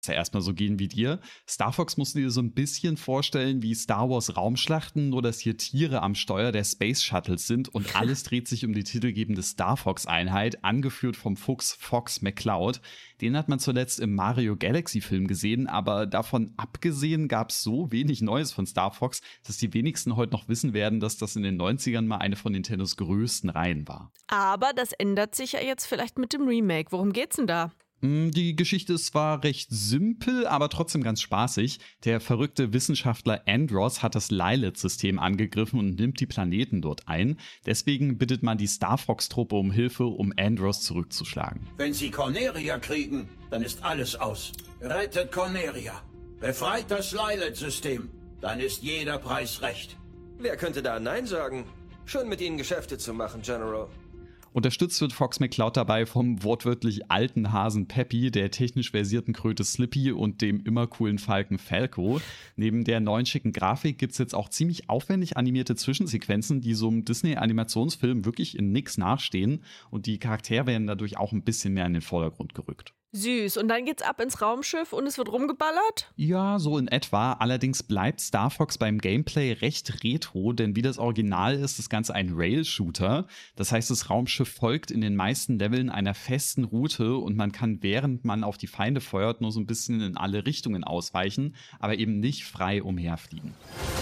ja erstmal so gehen wie dir. Star Fox musst du dir so ein bisschen vorstellen wie Star Wars Raumschlachten, nur dass hier Tiere am Steuer der Space Shuttles sind und alles dreht sich um die titelgebende Star Fox Einheit, angeführt vom Fuchs Fox McCloud. Den hat man zuletzt im Mario Galaxy Film gesehen, aber davon abgesehen gab es so wenig Neues von Star Fox, dass die wenigsten heute noch wissen werden, dass das in den 90ern mal eine von Nintendos größten Reihen war. Aber das ändert sich ja jetzt vielleicht mit dem Remake. Worum geht's denn da? Die Geschichte ist zwar recht simpel, aber trotzdem ganz spaßig. Der verrückte Wissenschaftler Andros hat das Lylat-System angegriffen und nimmt die Planeten dort ein. Deswegen bittet man die Star Fox-Truppe um Hilfe, um Andros zurückzuschlagen. Wenn sie Corneria kriegen, dann ist alles aus. Rettet Corneria. Befreit das Lylat-System. Dann ist jeder Preis recht. Wer könnte da Nein sagen? Schön mit Ihnen Geschäfte zu machen, General. Unterstützt wird Fox McCloud dabei vom wortwörtlich alten Hasen Peppy, der technisch versierten Kröte Slippy und dem immer coolen Falken Falco. Neben der neuen schicken Grafik gibt's jetzt auch ziemlich aufwendig animierte Zwischensequenzen, die so einem Disney-Animationsfilm wirklich in nix nachstehen. Und die Charaktere werden dadurch auch ein bisschen mehr in den Vordergrund gerückt. Süß. Und dann geht's ab ins Raumschiff und es wird rumgeballert? Ja, so in etwa. Allerdings bleibt Star Fox beim Gameplay recht retro, denn wie das Original ist das Ganze ein Rail-Shooter. Das heißt, das Raumschiff folgt in den meisten Leveln einer festen Route und man kann, während man auf die Feinde feuert, nur so ein bisschen in alle Richtungen ausweichen, aber eben nicht frei umherfliegen.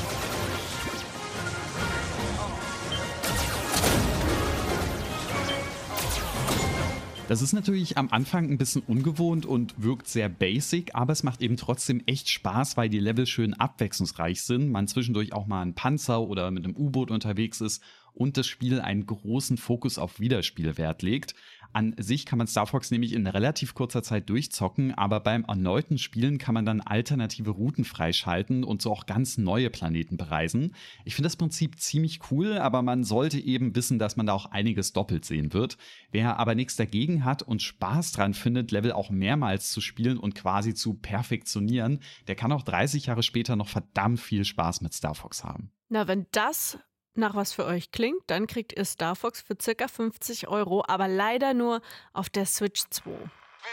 Das ist natürlich am Anfang ein bisschen ungewohnt und wirkt sehr basic, aber es macht eben trotzdem echt Spaß, weil die Level schön abwechslungsreich sind, man zwischendurch auch mal einen Panzer oder mit einem U-Boot unterwegs ist und das Spiel einen großen Fokus auf Wiederspielwert legt. An sich kann man Star Fox nämlich in relativ kurzer Zeit durchzocken, aber beim erneuten Spielen kann man dann alternative Routen freischalten und so auch ganz neue Planeten bereisen. Ich finde das Prinzip ziemlich cool, aber man sollte eben wissen, dass man da auch einiges doppelt sehen wird. Wer aber nichts dagegen hat und Spaß dran findet, Level auch mehrmals zu spielen und quasi zu perfektionieren, der kann auch 30 Jahre später noch verdammt viel Spaß mit Star Fox haben. Na, wenn das nach was für euch klingt, dann kriegt ihr Star Fox für ca. 50 €, aber leider nur auf der Switch 2.